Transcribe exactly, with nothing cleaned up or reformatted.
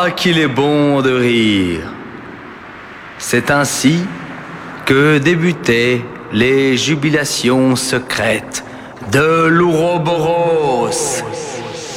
qu'il est bon de rire. C'est ainsi que débutaient les jubilations secrètes de l'Ouroboros.